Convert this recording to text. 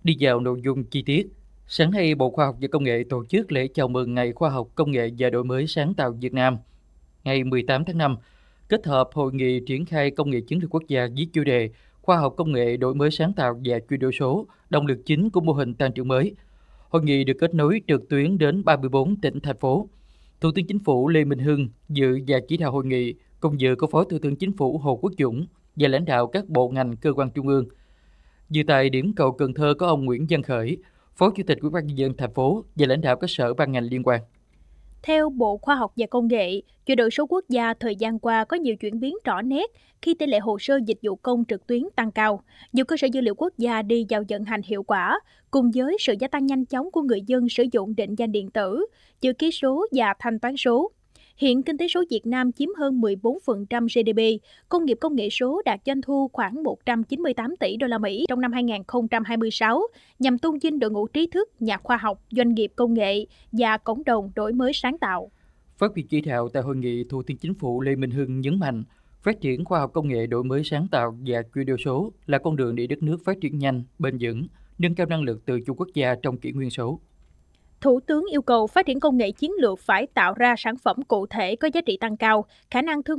Đi vào nội dung chi tiết, sáng nay Bộ Khoa học và Công nghệ tổ chức lễ chào mừng Ngày Khoa học Công nghệ và Đổi mới sáng tạo Việt Nam, ngày 18 tháng 5, kết hợp hội nghị triển khai công nghệ chiến lược quốc gia với chủ đề Khoa học Công nghệ đổi mới sáng tạo và chuyển đổi số, động lực chính của mô hình tăng trưởng mới. Hội nghị được kết nối trực tuyến đến 34 tỉnh, thành phố. Thủ tướng Chính phủ Lê Minh Hưng dự và chỉ đạo hội nghị, cùng dự có Phó Thủ tướng Chính phủ Hồ Quốc Dũng và lãnh đạo các bộ ngành cơ quan trung ương. Dự tại điểm cầu Cần Thơ có ông Nguyễn Văn Khởi, Phó Chủ tịch Ủy ban nhân dân thành phố và lãnh đạo các sở ban ngành liên quan. Theo Bộ Khoa học và Công nghệ, chuyển đổi số quốc gia thời gian qua có nhiều chuyển biến rõ nét khi tỷ lệ hồ sơ dịch vụ công trực tuyến tăng cao, nhiều cơ sở dữ liệu quốc gia đi vào vận hành hiệu quả, cùng với sự gia tăng nhanh chóng của người dân sử dụng định danh điện tử, chữ ký số và thanh toán số. Hiện kinh tế số Việt Nam chiếm hơn 14% GDP, công nghiệp công nghệ số đạt doanh thu khoảng 198 tỷ đô la Mỹ trong năm 2026, nhằm tôn vinh đội ngũ trí thức, nhà khoa học, doanh nghiệp công nghệ và cộng đồng đổi mới sáng tạo. Phát biểu chỉ đạo tại hội nghị, Thủ tướng Chính phủ Lê Minh Hưng nhấn mạnh, phát triển khoa học công nghệ đổi mới sáng tạo và chuyển đổi số là con đường để đất nước phát triển nhanh, bền vững, nâng cao năng lực tự chủ quốc gia trong kỷ nguyên số. Thủ tướng yêu cầu phát triển công nghệ chiến lược phải tạo ra sản phẩm cụ thể có giá trị tăng cao, khả năng thương